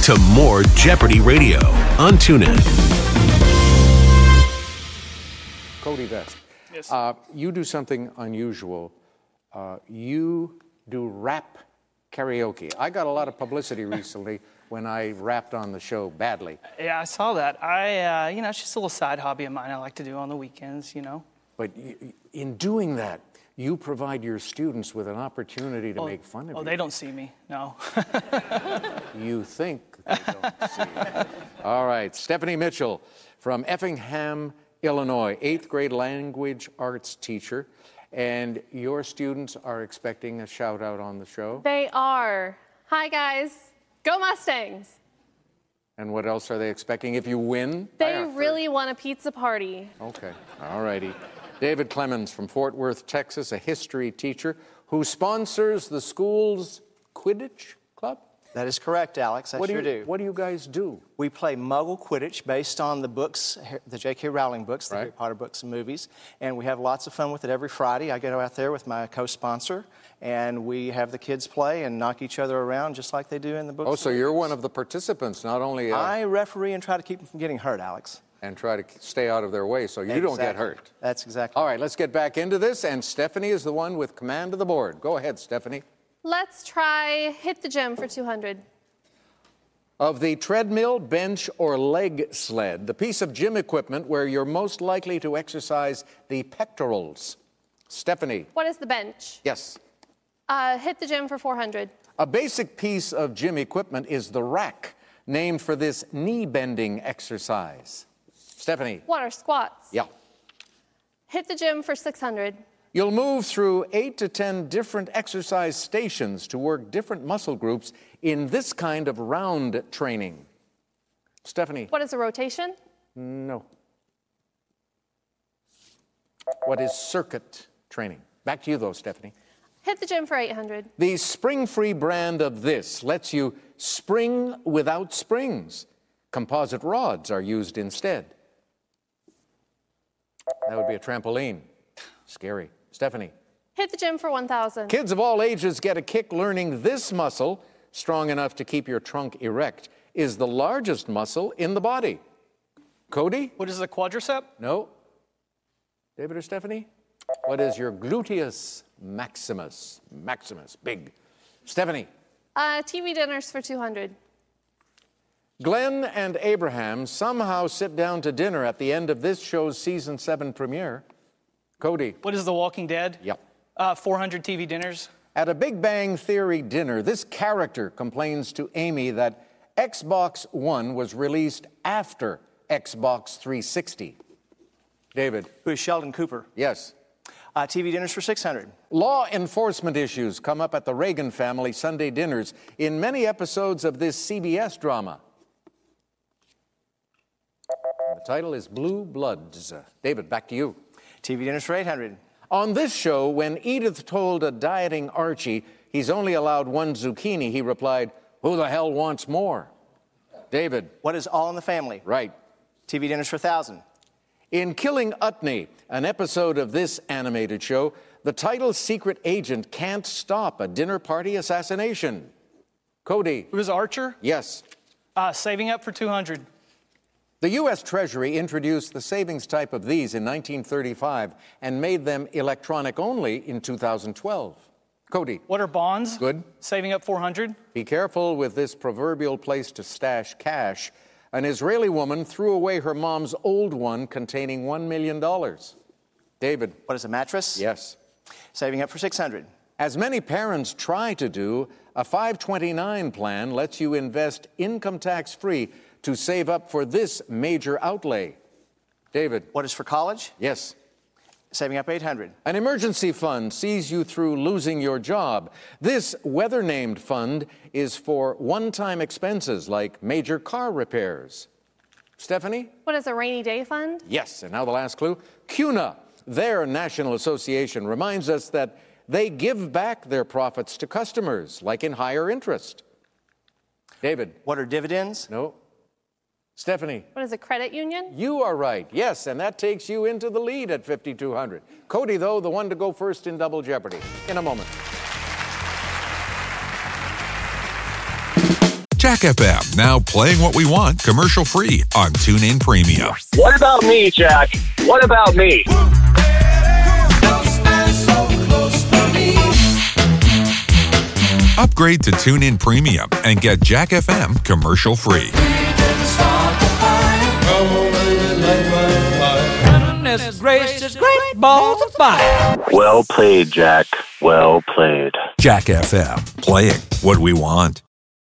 to more Jeopardy Radio on TuneIn. Cody Vest. Yes. You do something unusual. You do rap karaoke. I got a lot of publicity recently when I rapped on the show badly. Yeah, I saw that. It's just a little side hobby of mine I like to do on the weekends, But in doing that, you provide your students with an opportunity to make fun of you. Oh, they don't see me, no. You think they don't see you. All right, Stephanie Mitchell from Effingham, Illinois, 8th grade language arts teacher. And your students are expecting a shout out on the show? They are. Hi, guys. Go Mustangs. And what else are they expecting if you win? They really want a pizza party. Okay, all righty. David Clemens from Fort Worth, Texas, a history teacher who sponsors the school's Quidditch club? That is correct, Alex. I sure do. What do you guys do? We play Muggle Quidditch based on the books, the J.K. Rowling books, the Right. Harry Potter books and movies. And we have lots of fun with it every Friday. I go out there with my co-sponsor, and we have the kids play and knock each other around just like they do in the books. Oh, so you're one of the participants, not only... I referee and try to keep them from getting hurt, Alex. And try to stay out of their way so you don't get hurt. That's exactly. All right, let's get back into this. And Stephanie is the one with command of the board. Go ahead, Stephanie. Let's try hit the gym for 200. Of the treadmill, bench, or leg sled, the piece of gym equipment where you're most likely to exercise the pectorals. Stephanie. What is the bench? Yes. Hit the gym for 400. A basic piece of gym equipment is the rack, named for this knee-bending exercise. Stephanie. What are squats? Yeah. Hit the gym for 600. You'll move through 8 to 10 different exercise stations to work different muscle groups in this kind of round training. Stephanie. What is a rotation? No. What is circuit training? Back to you, though, Stephanie. Hit the gym for 800. The spring-free brand of this lets you spring without springs. Composite rods are used instead. That would be a trampoline. Scary. Stephanie. Hit the gym for 1,000. Kids of all ages get a kick learning this muscle, strong enough to keep your trunk erect, is the largest muscle in the body. Cody? What is a quadricep? No. David or Stephanie? What is your gluteus maximus? Maximus, big. Stephanie? TV dinners for 200. Glenn and Abraham somehow sit down to dinner at the end of this show's season 7 premiere. Cody? What is The Walking Dead? Yep. 400 TV dinners. At a Big Bang Theory dinner, this character complains to Amy that Xbox One was released after Xbox 360. David? Who is Sheldon Cooper? Yes. TV dinners for 600. Law enforcement issues come up at the Reagan family Sunday dinners in many episodes of this CBS drama. And the title is Blue Bloods. David, back to you. TV dinners for 800. On this show, when Edith told a dieting Archie he's only allowed one zucchini, he replied, "Who the hell wants more?" David. What is All in the Family? Right. TV dinners for 1,000. In Killing Utney, an episode of this animated show, the title secret agent can't stop a dinner party assassination. Cody. Who is Archer? Yes. Saving Up for 200. The U.S. Treasury introduced the savings type of these in 1935 and made them electronic only in 2012. Cody. What are bonds? Good. Saving Up 400. Be careful with this proverbial place to stash cash. An Israeli woman threw away her mom's old one containing $1 million. David. What is a mattress? Yes. Saving Up for 600. As many parents try to do, a 529 plan lets you invest income tax-free to save up for this major outlay. David. What is for college? Yes. Saving Up 800. An emergency fund sees you through losing your job. This weather-named fund is for one-time expenses like major car repairs. Stephanie? What is a rainy day fund? Yes, and now the last clue. CUNA, their national association, reminds us that they give back their profits to customers, like in higher interest. David? What are dividends? No. Stephanie? What is a credit union? You are right, yes, and that takes you into the lead at 5,200. Cody, though, the one to go first in Double Jeopardy. In a moment. Jack FM, now playing what we want, commercial free on TuneIn Premium. What about me, Jack? What about me? Upgrade to TuneIn Premium and get Jack FM commercial free. Gracious, great balls of fire. Well played, Jack. Well played. Jack FM, playing what we want.